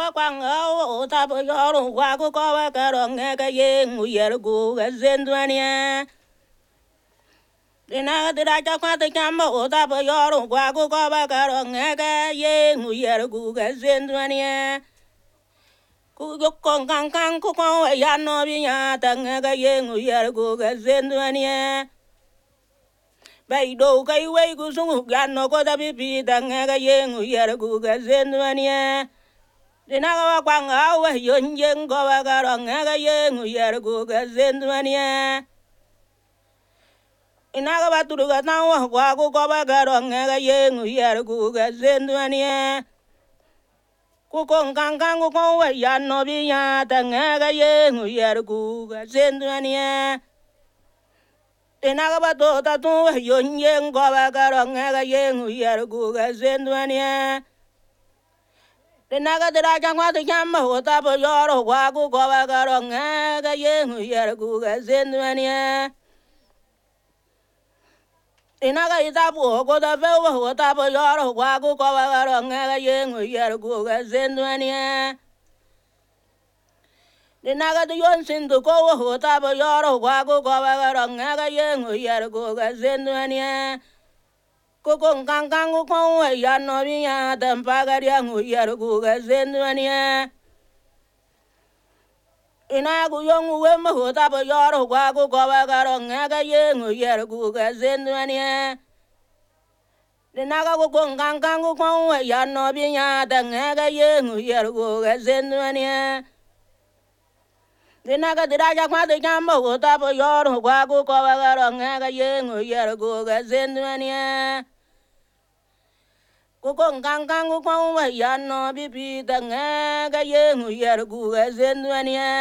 wa kwang o ta bo yoro wa ko wa ka ro nge ka ye ngu yer gu ga zendwania. Dina dira cha kwa te kama o ta bo yoro wa ko wa ka ro nge ka ye ngu yer gu ga zendwania. Ku yo kon kan kan ku kon wa ya no bi nya ta nge ka ye ngu yer gu ga zendwania. Bai do kai wei ku sungu ya no ko da bi bi ta nge ka ye ngu yer gu ga zendwania. Dina wa kwang wa yon yen go wa ka ro nge ka ye ngu yer gu ga zendwania. Ina ga ba turu ga tan wa ku wa ka ro nge ka ye ngu yer gu ga zendwania. Ku kon kan kan ku kon wa ya no bi nya ta nge ka ye ngu yer gu ga zendwania. Ina ga ba to ta tu wa yon yen go wa ka ro nge ka ye ngu yer gu ga zendwania. Dina ga dira cha kwa te kama o ta bo yoro wa ku wa ka ro nge ka ye ngu yer gu ga zendwania. Ina ga ita bu ko da fe o ta bo yoro wa ku wa ka ro nge ka ye ngu yer gu ga zendwania. Dina ga yon sin du ko o ta bo yoro wa ku wa ka ro nge ka ye ngu yer gu ga zendwania. Kukong kang kang kukong wa ya no bi ya tampa ga ya ngu yer gu ga zendwania. Ina gu yong we ma ho ta bo yoro wa ku wa ka ro nge ka ye ngu yer gu ga zendwania. Dina ga kukong kang kang kukong wa ya no bi ya ta nge ka ye ngu yer gu ga zendwania. Dina ga dira ja kwa te kama ho ta bo yoro wa ku wa ka ro nge ka ye ngu yer gu ga zendwania. Kukong kang kang kukong wa ya no bi bi ta nge ka ye ngu yer gu ga zendwania.